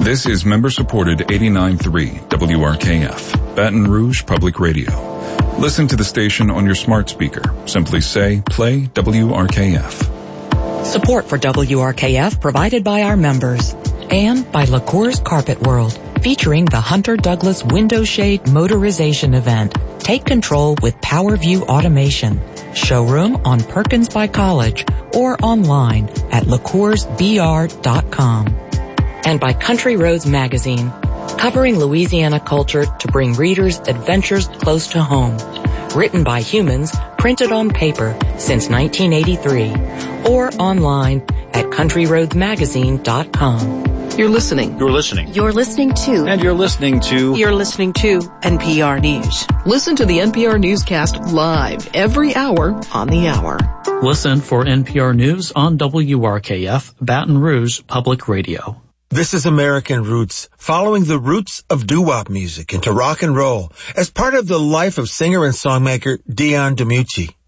This is member-supported 89.3 WRKF, Baton Rouge Public Radio. Listen to the station on your smart speaker. Simply say, play WRKF. Support for WRKF provided by our members and by LaCour's Carpet World, featuring the Hunter Douglas Window Shade Motorization Event. Take control with PowerView Automation. Showroom on Perkins by College or online at LaCoursBR.com. And by Country Roads Magazine, covering Louisiana culture to bring readers adventures close to home. Written by humans, printed on paper since 1983, or online at countryroadsmagazine.com. You're listening. You're listening. You're listening to. And you're listening to. You're listening to NPR News. Listen to the NPR Newscast live every hour on the hour. Listen for NPR News on WRKF, Baton Rouge Public Radio. This is American Roots, following the roots of doo-wop music into rock and roll as part of the life of singer and songmaker Dion DiMucci.